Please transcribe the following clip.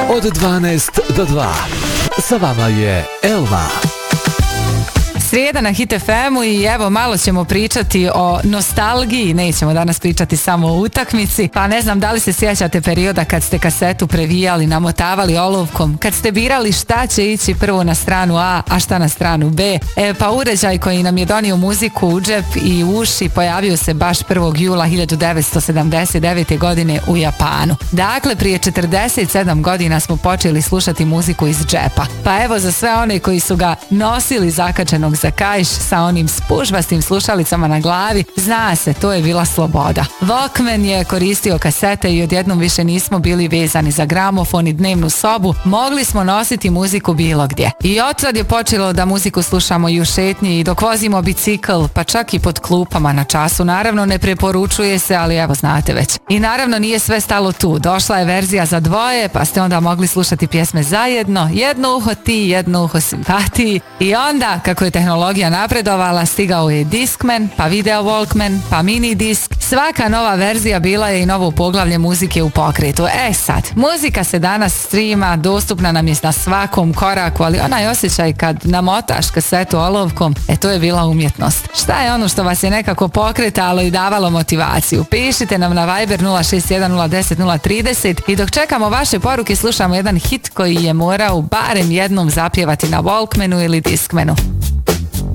Od 12 do 2. Sa vama je Elma. Srijeda na Hit FM-u i evo malo ćemo pričati o nostalgiji, nećemo danas pričati samo o utakmici, pa ne znam da li se sjećate perioda kad ste kasetu previjali, namotavali olovkom, kad ste birali šta će ići prvo na stranu A, a šta na stranu B, pa uređaj koji nam je donio muziku u džep i u uši pojavio se baš 1. jula 1979. godine u Japanu. Dakle, prije 47 godina smo počeli slušati muziku iz džepa. Pa evo za sve one koji su ga nosili zakačenog za kaiš sa onim spužvastim slušalicama na glavi, zna se, to je bila sloboda. Walkman je koristio kasete i odjednom više nismo bili vezani za gramofon i dnevnu sobu, mogli smo nositi muziku bilo gdje. I otrad je počelo da muziku slušamo i u šetnji i dok vozimo bicikl, pa čak i pod klupama na času. Naravno ne preporučuje se, ali evo znate već. I naravno nije sve stalo tu. Došla je verzija za dvoje, pa ste onda mogli slušati pjesme zajedno. Jedno uho ti, jedno uho simpatiji. I onda, kako je tehnologija napredovala, stigao je Discman, pa Video Walkman, pa mini disk. Svaka nova verzija bila je i novo poglavlje muzike u pokretu. Sad, muzika se danas streama, dostupna nam je na svakom koraku, ali onaj osjećaj kad namotaš kasetu olovkom, to je bila umjetnost. Šta je ono što vas je nekako pokretalo i davalo motivaciju? Pišite nam na Viber 061 010 030 i dok čekamo vaše poruke slušamo jedan hit koji je morao barem jednom zapjevati na Walkmanu ili Discmanu.